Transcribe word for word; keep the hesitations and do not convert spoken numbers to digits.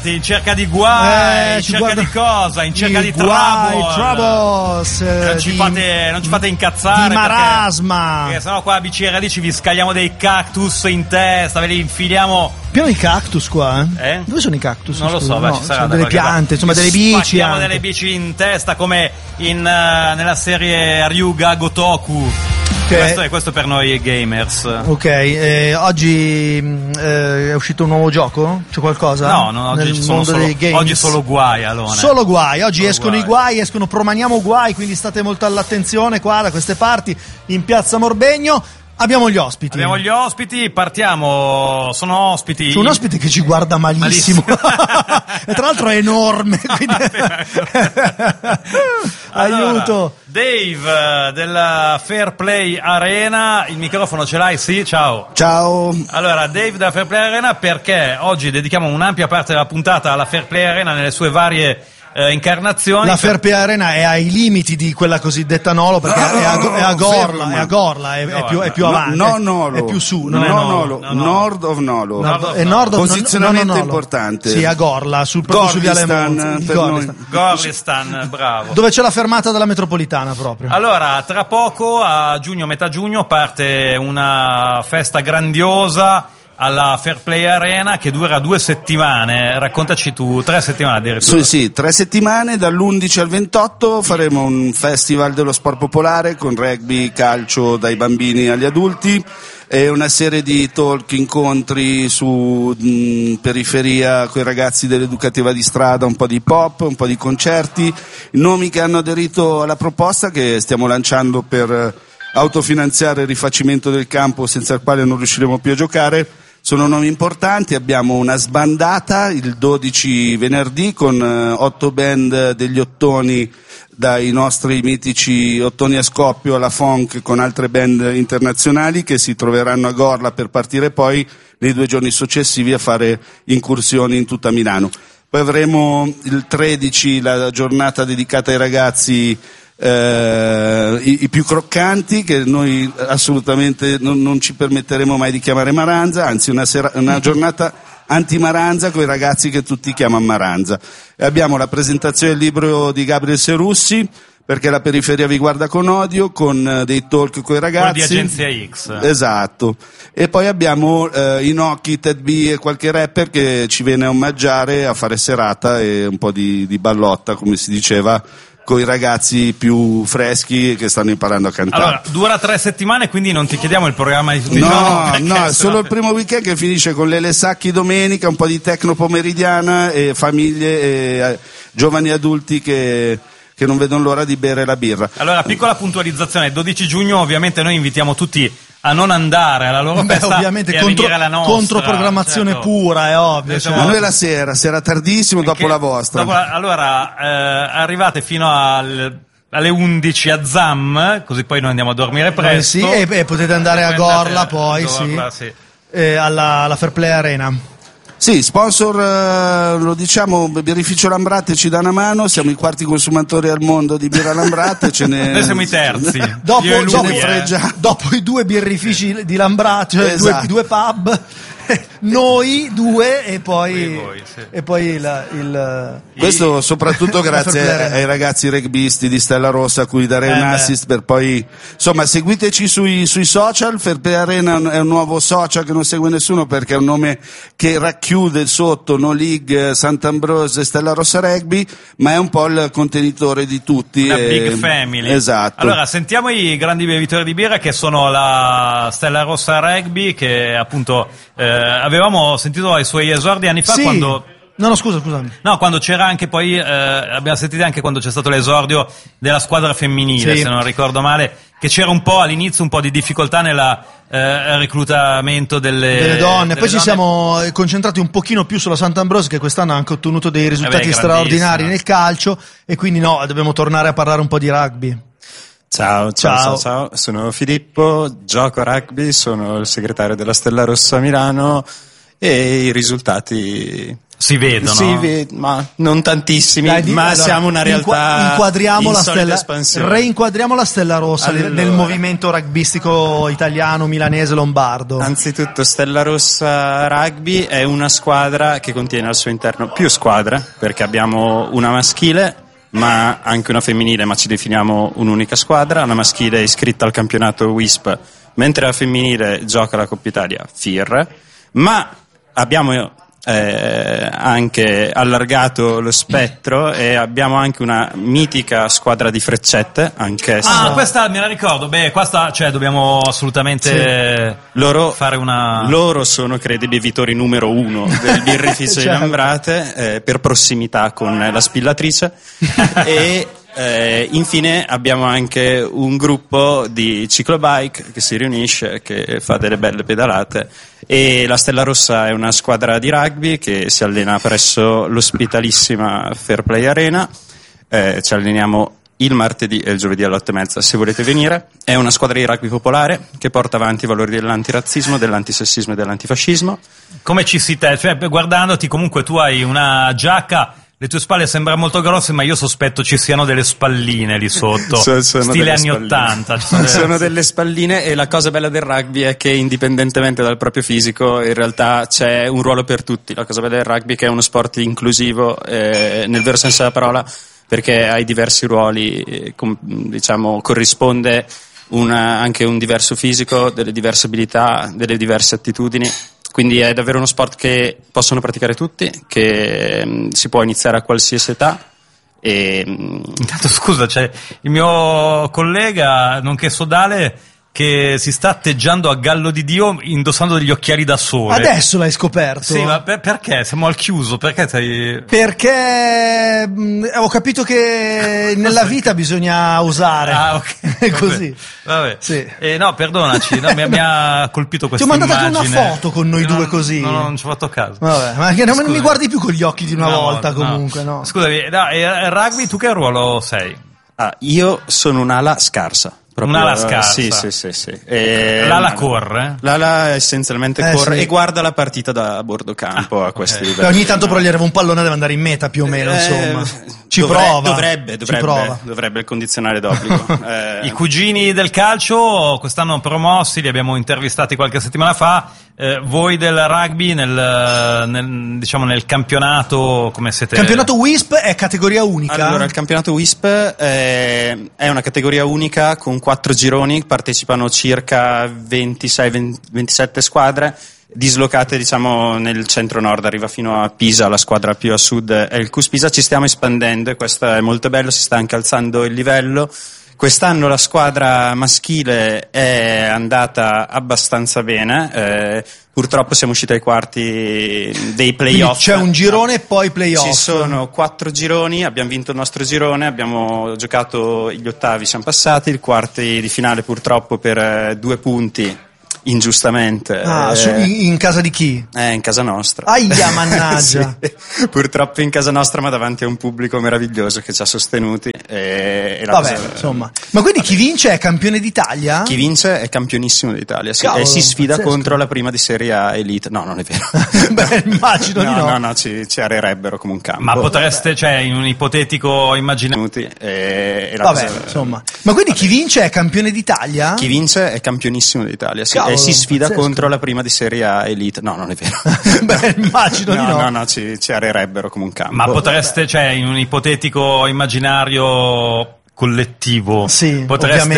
In cerca di guai, eh, in cerca guarda... di cosa? In cerca di guai, troubles, eh, non, ci di... fate, non ci fate incazzare di marasma, perché, perché sennò qua a B C R D vi scagliamo dei cactus in testa, ve li infiliamo. Pieno di cactus qua, eh? eh? Dove sono i cactus? Non lo so, no, ci sarà sono delle piante, insomma delle bici. Spacchiamo delle bici in testa come in, uh, nella serie Ryuga Gotoku. Okay. Questo, è, questo per noi gamers. Ok, eh, oggi eh, è uscito un nuovo gioco? C'è qualcosa? No, no, oggi nel sono mondo solo, dei games? oggi solo guai, Alone. Solo guai, oggi solo escono guai. i guai, escono Promaniamo Guai, quindi state molto all'attenzione qua da queste parti, in Piazza Morbegno. Abbiamo gli ospiti. Abbiamo gli ospiti, partiamo, sono ospiti. C'è un ospite che ci guarda malissimo, malissimo. E tra l'altro è enorme, quindi... Allora, aiuto. Dave della Fair Play Arena, il microfono ce l'hai? Sì, ciao. Ciao. Allora, Dave della Fair Play Arena, perché oggi dedichiamo un'ampia parte della puntata alla Fair Play Arena nelle sue varie Eh, incarnazioni. La Fair Play Arena è ai limiti di quella cosiddetta Nolo, perché no, è, a, no, è a Gorla, fermo, è a Gorla, è, è più, è più avanti. No, no, Nolo. È più su, non non no, è Nolo. Nolo. No, no. Nord of Nolo. Nord, Nord è Nord of Posizionamento no, no, no, importante. Sì, a Gorla, sul, proprio su Viale Monza. Gorlistan. Gorlistan, bravo. Dove c'è la fermata della metropolitana proprio. Allora, tra poco, a giugno, metà giugno, parte una festa grandiosa alla Fair Play Arena che dura due settimane. Raccontaci tu, tre settimane addirittura. Sì, sì, tre settimane, dall'undici al ventotto faremo un festival dello sport popolare con rugby, calcio dai bambini agli adulti e una serie di talk, incontri su mh, periferia con i ragazzi dell'educativa di strada, un po' di pop, un po' di concerti, nomi che hanno aderito alla proposta che stiamo lanciando per autofinanziare il rifacimento del campo senza il quale non riusciremo più a giocare. Sono nomi importanti, abbiamo una sbandata il dodici venerdì con eh, otto band degli ottoni, dai nostri mitici Ottoni a Scoppio alla Funk, con altre band internazionali che si troveranno a Gorla per partire poi nei due giorni successivi a fare incursioni in tutta Milano. Poi avremo il tredici la giornata dedicata ai ragazzi Eh, i, i più croccanti, che noi assolutamente non, non ci permetteremo mai di chiamare Maranza, anzi una, sera, una giornata anti-Maranza con i ragazzi che tutti chiamano Maranza. E abbiamo la presentazione del libro di Gabriel Serussi, perché la periferia vi guarda con odio, con dei talk con i ragazzi. Quello di Agenzia X. Esatto. E poi abbiamo eh, Inoki, Ted B e qualche rapper che ci viene a omaggiare, a fare serata e un po' di, di ballotta, come si diceva, con i ragazzi più freschi che stanno imparando a cantare. Allora, dura tre settimane, quindi non ti chiediamo il programma di tutti i no, giorni. No, no, solo il primo weekend che finisce con l'Ele Sacchi domenica, un po' di tecno pomeridiana e famiglie e eh, giovani adulti che, che non vedono l'ora di bere la birra. Allora, piccola puntualizzazione, dodici giugno ovviamente noi invitiamo tutti a non andare alla loro Beh, festa ovviamente e a contro, venire alla nostra. controprogrammazione certo. pura, è ovvio. Diciamo, cioè. Ma noi la sera, sera tardissimo, dopo Che, la vostra. Dopo la, allora, eh, arrivate fino al, alle undici a Zam, così poi noi andiamo a dormire presto. Eh sì, e, e potete andare e a Gorla poi, Gorla, sì, sì. Eh, alla, alla Fair Play Arena. Sì, sponsor, eh, lo diciamo, Birrificio Lambrate ci dà una mano, siamo i quarti consumatori al mondo di birra Lambrate, ce ne... Noi siamo i terzi. Dopo, Io e lui, dopo, eh. dopo i due birrifici di Lambrate, cioè Esatto. due, due pub, noi due e poi, voi, sì. e poi il, il Questo soprattutto grazie Fair Play. ai ragazzi rugbisti di Stella Rossa a cui darei Eh un beh. assist per poi, insomma, seguiteci sui, sui social. Fair Play Arena è un nuovo social che non segue nessuno perché è un nome che racchiude sotto No League, Sant'Ambrose e Stella Rossa Rugby, ma è un po' il contenitore di tutti. Una e... big family. Esatto. Allora, sentiamo i grandi bevitori di birra che sono la Stella Rossa Rugby, che appunto eh, avevamo sentito ai suoi esordi anni fa, sì. quando... No, no, scusa, scusami. No, quando c'era anche poi, eh, abbiamo sentito anche quando c'è stato l'esordio della squadra femminile, Sì. se non ricordo male, che c'era un po' all'inizio un po' di difficoltà nella eh, reclutamento delle, Delle donne, delle poi ci donne. siamo concentrati un pochino più sulla Sant'Ambrose, che quest'anno ha anche ottenuto dei risultati Eh beh, straordinari grandissima. nel calcio, e quindi no, dobbiamo tornare a parlare un po' di rugby. Ciao, ciao, Ciao. ciao, ciao, sono Filippo, gioco a rugby, sono il segretario della Stella Rossa Milano e i risultati si vedono, si ved- ma non tantissimi. Dai, di, ma allora, siamo una realtà inquadriamo in la solida stella, espansione. Reinquadriamo la Stella Rossa Allora, nel movimento rugbistico italiano, milanese, lombardo. Anzitutto Stella Rossa Rugby è una squadra che contiene al suo interno più squadre, perché abbiamo una maschile ma anche una femminile, ma ci definiamo un'unica squadra. La maschile è iscritta al campionato W I S P, mentre la femminile gioca la Coppa Italia F I R, ma abbiamo Eh, anche allargato lo spettro e abbiamo anche una mitica squadra di freccette, anch'essa. Ah, questa me la ricordo. Beh, questa, cioè, dobbiamo assolutamente sì. loro, fare una. Loro sono, credo, i bevitori numero uno del birrificio di Lambrate, eh, per prossimità con la spillatrice. e Eh, infine abbiamo anche un gruppo di ciclobike che si riunisce, che fa delle belle pedalate, e la Stella Rossa è una squadra di rugby che si allena presso l'ospitalissima Fair Play Arena. Eh, ci alleniamo il martedì e il giovedì alle otto e mezza, se volete venire. È una squadra di rugby popolare che porta avanti i valori dell'antirazzismo, dell'antisessismo e dell'antifascismo. Come ci si te, cioè, guardandoti, comunque tu hai una giacca, le tue spalle sembrano molto grosse, ma io sospetto ci siano delle spalline lì sotto, sono, sono stile anni spalline. ottanta. Sono, sono delle spalline, e la cosa bella del rugby è che indipendentemente dal proprio fisico in realtà c'è un ruolo per tutti. La cosa bella del rugby è che è uno sport inclusivo, eh, nel vero senso della parola, perché hai diversi ruoli, eh, com, diciamo corrisponde una, anche un diverso fisico, delle diverse abilità, delle diverse attitudini. Quindi è davvero uno sport che possono praticare tutti, che mh, si può iniziare a qualsiasi età. E, mh, intanto scusa, c'è il mio collega, nonché sodale, che si sta atteggiando a gallo di Dio indossando degli occhiali da sole. Adesso l'hai scoperto? Sì, ma per, perché? Siamo al chiuso, perché sei... Perché mh, ho capito che nella vita bisogna usare. Ah, ok. È così. Vabbè. Sì. Eh, no, perdonaci, no, mi, mi ha colpito questa Ti ho mandato immagine. una foto con noi No, due così. No, no, non ci ho fatto caso. Vabbè, ma che non Scusami. mi guardi più con gli occhi di una No, volta no. comunque, no? Scusami, no, e rugby tu che ruolo sei? ah, io sono un'ala scarsa. Proprio, Un'ala scarsa? Sì, sì, sì, sì. E, L'ala corre? L'ala essenzialmente Eh, corre sì. e guarda la partita da bordo campo, Ah, a questi ok. livelli. Ogni tanto però gli arriva un pallone, deve andare in meta più o meno, Eh, insomma. Ci dovre- prova. Dovrebbe, Ci dovrebbe, prova. dovrebbe il condizionale d'obbligo. eh, I cugini del calcio quest'anno promossi, li abbiamo intervistati qualche settimana fa. Eh, voi del rugby nel, nel, diciamo nel campionato come siete? Campionato W I S P è categoria unica? Allora, il campionato W I S P è, è una categoria unica con quattro gironi, partecipano circa ventisei ventisette squadre, dislocate diciamo nel centro-nord, arriva fino a Pisa, la squadra più a sud è il C U S Pisa. Ci stiamo espandendo e questo è molto bello, si sta anche alzando il livello. Quest'anno la squadra maschile è andata abbastanza bene, eh, purtroppo siamo usciti ai quarti dei playoff. C'è un girone e poi playoff. Ci sono quattro gironi, abbiamo vinto il nostro girone, abbiamo giocato gli ottavi, siamo passati, il quarti di finale purtroppo per eh, due punti, ingiustamente. Ah, eh, su- in, in casa di chi? eh, in casa nostra. Aia, mannaggia. Sì, purtroppo in casa nostra, ma davanti a un pubblico meraviglioso che ci ha sostenuti. E, e la Vabbè, cosa- insomma. Ma quindi chi vince è campione d'Italia? Chi vince è campionissimo d'Italia, sì, Cavolo, e si sfida pazzesco. contro la prima di Serie A Elite. No, non è vero. Beh, immagino no, di no. no, no, ci, ci arerebbero come un campo. Ma potreste, cioè, in un ipotetico immaginario. E, e la Vabbè, cosa- insomma. Ma quindi chi vince è campione d'Italia? Chi vince è campionissimo d'Italia, sì, Cavolo, e si sfida pazzesco. contro la prima di Serie A Elite. No, non è vero. Beh, immagino no, di no. no, no, ci, ci arerebbero come un campo. Ma potreste, cioè, in un ipotetico immaginario collettivo, Sì, potreste